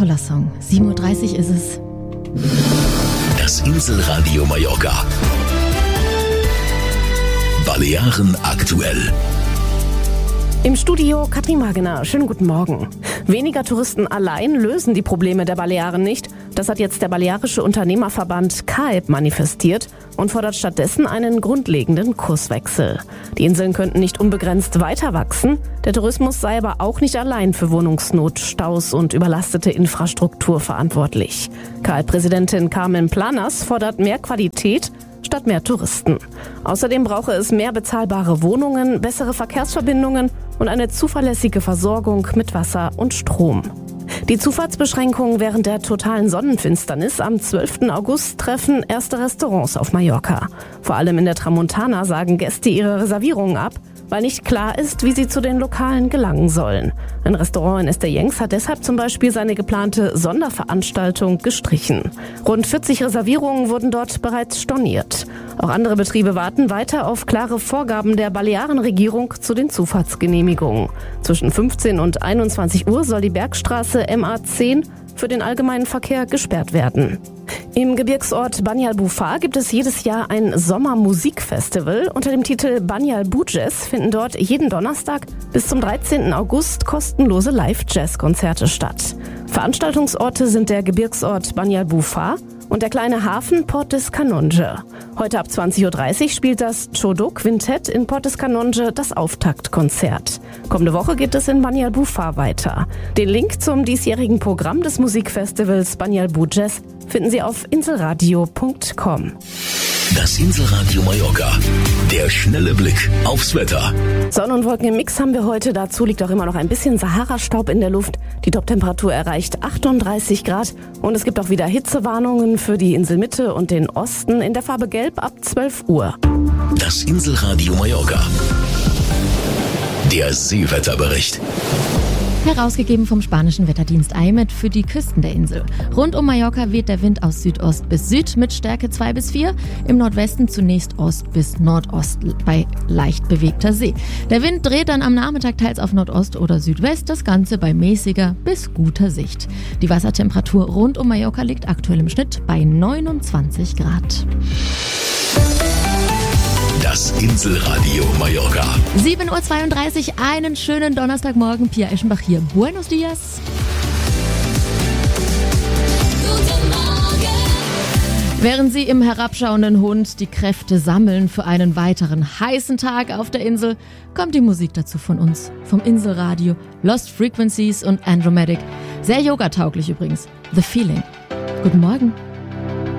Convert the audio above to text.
toller Song. 7:30 Uhr ist es. Das Inselradio Mallorca. Balearen aktuell. Im Studio Katrin Magener. Schönen guten Morgen. Weniger Touristen allein lösen die Probleme der Balearen nicht. Das hat jetzt der balearische Unternehmerverband CAEB manifestiert und fordert stattdessen einen grundlegenden Kurswechsel. Die Inseln könnten nicht unbegrenzt weiter wachsen. Der Tourismus sei aber auch nicht allein für Wohnungsnot, Staus und überlastete Infrastruktur verantwortlich. CAEB-Präsidentin Carmen Planas fordert mehr Qualität statt mehr Touristen. Außerdem brauche es mehr bezahlbare Wohnungen, bessere Verkehrsverbindungen und eine zuverlässige Versorgung mit Wasser und Strom. Die Zufahrtsbeschränkungen während der totalen Sonnenfinsternis am 12. August treffen erste Restaurants auf Mallorca. Vor allem in der Tramontana sagen Gäste ihre Reservierungen ab, weil nicht klar ist, wie sie zu den Lokalen gelangen sollen. Ein Restaurant in Estellencs hat deshalb zum Beispiel seine geplante Sonderveranstaltung gestrichen. Rund 40 Reservierungen wurden dort bereits storniert. Auch andere Betriebe warten weiter auf klare Vorgaben der Balearenregierung zu den Zufahrtsgenehmigungen. Zwischen 15 und 21 Uhr soll die Bergstraße MA10 für den allgemeinen Verkehr gesperrt werden. Im Gebirgsort Banyalbufar gibt es jedes Jahr ein Sommermusikfestival. Unter dem Titel Banyalbujazz finden dort jeden Donnerstag bis zum 13. August kostenlose Live-Jazz-Konzerte statt. Veranstaltungsorte sind der Gebirgsort Banyalbufar und der kleine Hafen Port des Canonge. Heute ab 20:30 Uhr spielt das Chodo Quintett in Port des Canonge das Auftaktkonzert. Kommende Woche geht es in Banyalbufar weiter. Den Link zum diesjährigen Programm des Musikfestivals Banyalbujazz finden Sie auf inselradio.com. Das Inselradio Mallorca. Der schnelle Blick aufs Wetter. Sonne und Wolken im Mix haben wir heute. Dazu liegt auch immer noch ein bisschen Sahara-Staub in der Luft. Die Toptemperatur erreicht 38 Grad. Und es gibt auch wieder Hitzewarnungen für die Inselmitte und den Osten in der Farbe Gelb ab 12 Uhr. Das Inselradio Mallorca. Der Seewetterbericht. Herausgegeben vom spanischen Wetterdienst AEMET für die Küsten der Insel. Rund um Mallorca weht der Wind aus Südost bis Süd mit Stärke 2 bis 4. Im Nordwesten zunächst Ost bis Nordost bei leicht bewegter See. Der Wind dreht dann am Nachmittag teils auf Nordost oder Südwest, das Ganze bei mäßiger bis guter Sicht. Die Wassertemperatur rund um Mallorca liegt aktuell im Schnitt bei 29 Grad. Das Inselradio Mallorca. 7:32 Uhr, einen schönen Donnerstagmorgen. Pia Eschenbach hier. Buenos dias. Guten Morgen. Während Sie im herabschauenden Hund die Kräfte sammeln für einen weiteren heißen Tag auf der Insel, kommt die Musik dazu von uns, vom Inselradio, Lost Frequencies und Andromatic. Sehr yogatauglich übrigens. The Feeling. Guten Morgen.